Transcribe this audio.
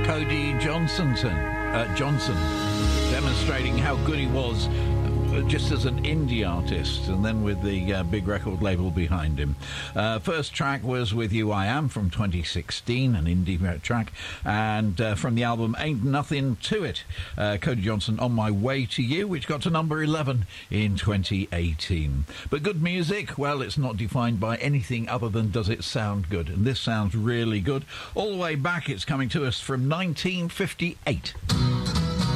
Cody Johnson, demonstrating how good he was just as an indie artist, and then with the big record label behind him. First track was With You I Am from 2016, an indie track, and from the album Ain't Nothing to It, Cody Johnson, On My Way to You, which got to number 11 in 2018. But good music, well, it's not defined by anything other than does it sound good, and this sounds really good. All the way back, it's coming to us from 1958.